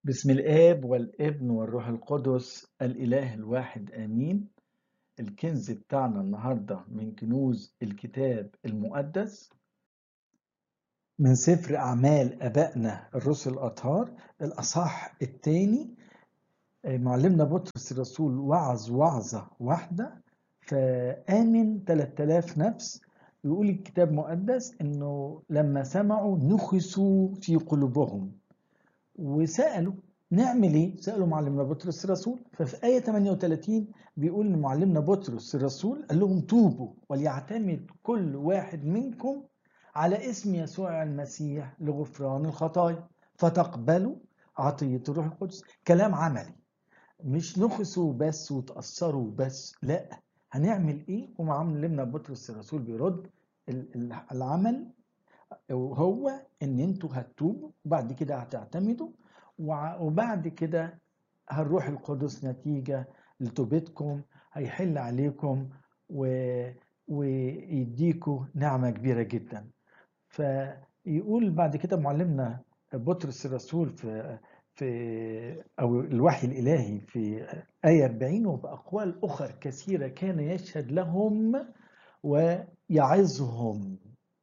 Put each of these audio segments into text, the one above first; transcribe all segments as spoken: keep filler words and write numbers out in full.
بسم الآب والابن والروح القدس الإله الواحد آمين. الكنز بتاعنا النهاردة من كنوز الكتاب المقدس من سفر أعمال أبائنا الرسل الأطهار، الأصحاح الثاني. معلمنا بطرس الرسول وعظ وعظة واحدة فآمن ثلاثة آلاف نفس. يقول الكتاب المقدس إنه لما سمعوا نخسوا في قلوبهم وسألوا نعمل ايه؟ سألوا معلمنا بطرس الرسول. ففي آية ثمانية وثلاثين بيقول ان معلمنا بطرس الرسول قال لهم توبوا وليعتمد كل واحد منكم على اسم يسوع المسيح لغفران الخطايا فتقبلوا عطية الروح القدس. كلام عملي، مش نخسوا بس وتأثروا بس، لا، هنعمل ايه؟ ومعلمنا بطرس الرسول بيرد العمل وهو ان انتوا هتتوبوا وبعد كده هتعتمدوا، وبعد كده هالروح القدس نتيجة لتوبتكم هيحل عليكم و... ويديكوا نعمة كبيرة جدا. فيقول بعد كده معلمنا بطرس الرسول في في أو الوحي الإلهي في آية أربعين: وبأقوال أخرى كثيرة كان يشهد لهم ويعظهم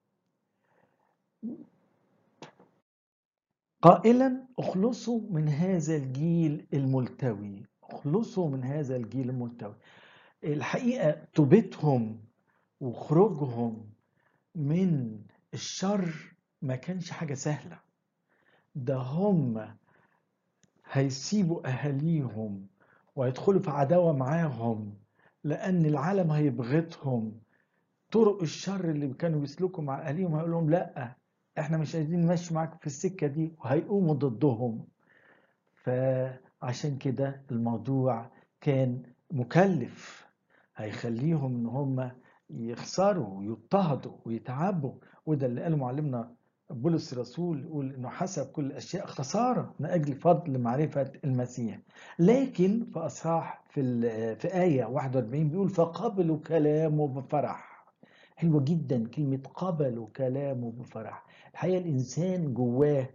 قائلا اخلصوا من هذا الجيل الملتوي. اخلصوا من هذا الجيل الملتوي. الحقيقة توبتهم وخروجهم من الشر ما كانش حاجة سهلة. ده هم هيسيبوا أهاليهم ويدخلوا في عداوة معاهم لأن العالم هيبغتهم. طرق الشر اللي كانوا بيسلكوا مع أهاليهم هيقول لهم لأ، احنا مش عايزين نمشي معاك في السكة دي، وهيقوموا ضدهم. فعشان كده الموضوع كان مكلف، هيخليهم ان هم يخسروا ويضطهدوا ويتعبوا. وده اللي قاله معلمنا بولس الرسول، يقول انه حسب كل الاشياء خساره من اجل فضل معرفه المسيح. لكن في اصحاح في في ايه واحد وأربعين بيقول فقبلوا كلامه بفرح. حلوه جدا كلمه قبلوا كلامه بفرح. الحقيقه الانسان جواه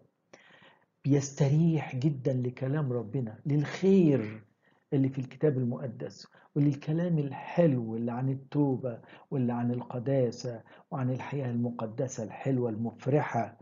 بيستريح جدا لكلام ربنا، للخير اللي في الكتاب المقدس وللكلام الحلو اللي عن التوبة واللي عن القداسة وعن الحياة المقدسة الحلوة المفرحة.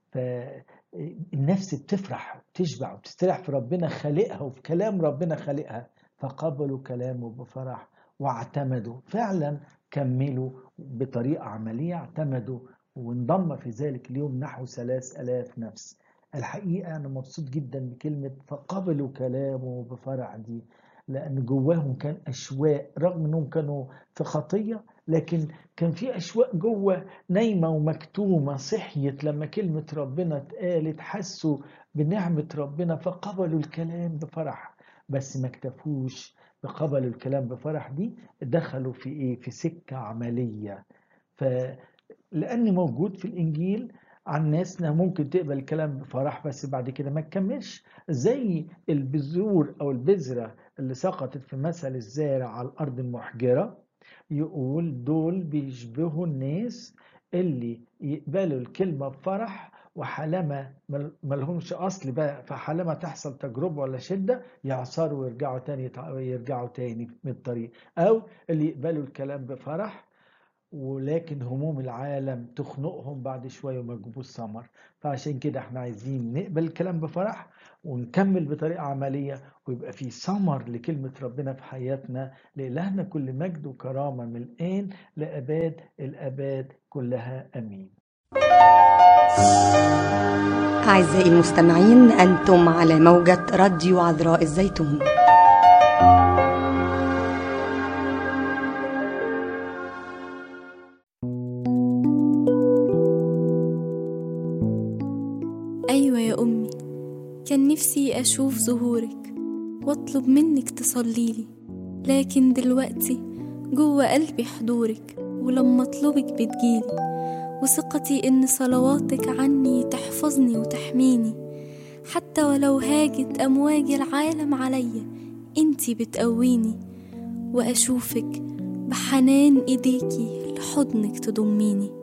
فالنفس بتفرح وبتشبع وبتستريح في ربنا خالقها وفي كلام ربنا خالقها. فقبلوا كلامه بفرح واعتمدوا فعلا، كملوا بطريقة عملية، اعتمدوا وانضم في ذلك اليوم نحو ثلاث آلاف نفس. الحقيقة أنا مبسوط جدا بكلمة فقبلوا كلامه بفرح دي، لأن جواهم كان أشواق رغم أنهم كانوا في خطية، لكن كان في أشواق جوه نايمة ومكتومة صحيت لما كلمة ربنا اتقالت، حسوا بنعمة ربنا فقبلوا الكلام بفرح. بس ما اكتفوش بقبلوا الكلام بفرح دي، دخلوا في إيه؟ في سكة عملية. فلأن موجود في الإنجيل عن ناس ممكن تقبل الكلام بفرح بس بعد كده ما تكملش، زي البذور أو البذرة اللي سقطت في مثل الزارع على الأرض المحجرة. يقول دول بيشبهوا الناس اللي يقبلوا الكلمة بفرح، وحالما ملهمش أصل بقى، فحالما تحصل تجربة ولا شدة يعصروا ويرجعوا تاني يرجعوا تاني من الطريق. أو اللي يقبلوا الكلام بفرح ولكن هموم العالم تخنقهم بعد شوية وما يجيبوش ثمر. فعشان كده احنا عايزين نقبل الكلام بفرح ونكمل بطريقة عملية ويبقى في ثمر لكلمة ربنا في حياتنا. لإلهنا كل مجد وكرامة من الآن لأباد الآباد كلها أمين. أعزائي المستمعين، أنتم على موجة راديو عذراء الزيتون. أيوة يا أمي، كان نفسي أشوف ظهورك واطلب منك تصليلي، لكن دلوقتي جوه قلبي حضورك، ولما اطلبك بتجيلي، وثقتي إن صلواتك عني تحفظني وتحميني. حتى ولو هاجت أمواج العالم عليا انتي بتقويني، وأشوفك بحنان إيديكي لحضنك تضميني.